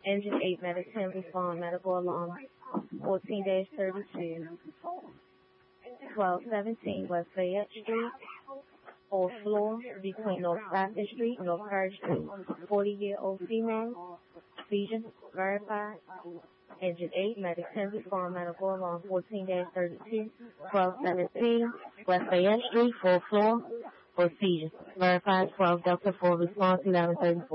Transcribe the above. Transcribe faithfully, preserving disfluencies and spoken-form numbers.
Engine eight, medic ten, respond, medical alarm fourteen dash thirty-two, twelve seventeen West Fayette Street, fourth floor, between North Stafford Street and North Third Street. forty-year-old female, seizure verified. Engine eight, medic ten, respond, medical alarm fourteen dash thirty-two, twelve seventeen West Fayette Street, fourth floor, for seizure verified. twelve Delta four, response eleven thirty-four.